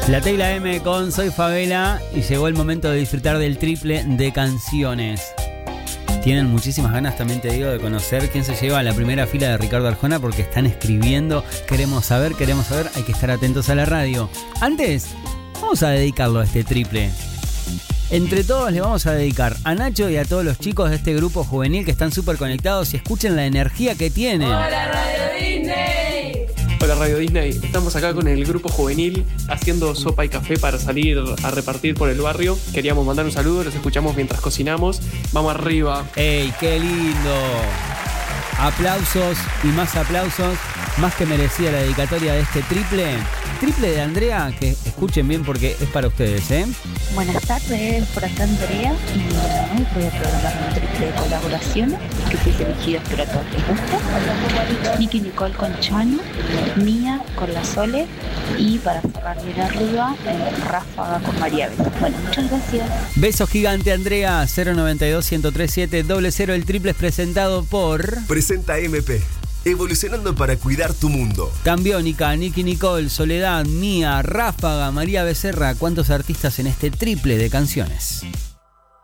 La Tecla M con Soy Favela y llegó el momento de disfrutar del triple de canciones. Tienen muchísimas ganas, también te digo, de conocer quién se lleva a la primera fila de Ricardo Arjona porque están escribiendo. Queremos saber, hay que estar atentos a la radio. Antes, vamos a dedicarlo a este triple. Entre todos le vamos a dedicar a Nacho y a todos los chicos de este grupo juvenil que están súper conectados y escuchen la energía que tienen. ¡Hola Radio Disney! Hola Radio Disney, estamos acá con el grupo juvenil haciendo sopa y café para salir a repartir por el barrio. Queríamos mandar un saludo, los escuchamos mientras cocinamos. Vamos arriba. ¡Ey, qué lindo! Aplausos y más aplausos, más que merecida la dedicatoria de este triple. Triple de Andrea, que escuchen bien porque es para ustedes, ¿eh? Buenas tardes, por acá Andrea, y hoy voy a programar un triple de colaboraciones que fui elegidas para a todos les gusta. Nicky Nicole con Chano, Mía con La Sole y para cerrar bien arriba, Ráfaga con María Besa. Bueno, muchas gracias. Beso gigante Andrea, 092-103-700. El triple es presentado por... Presenta MP. Evolucionando para cuidar tu mundo. Cambiónica, Nicky Nicole, Soledad, Mía, Ráfaga, María Becerra. ¿Cuántos artistas en este triple de canciones?